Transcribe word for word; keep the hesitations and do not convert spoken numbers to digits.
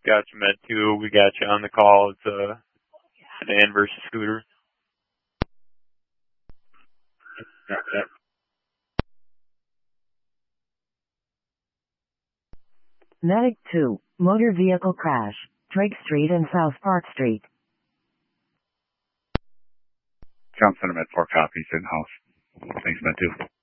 Got you, Med two. We got you on the call. It's uh, sedan versus scooter. Yeah, yeah. Medic two, motor vehicle crash, Drake Street and South Park Street. John Center Med four copies in-house. Thanks, Med two.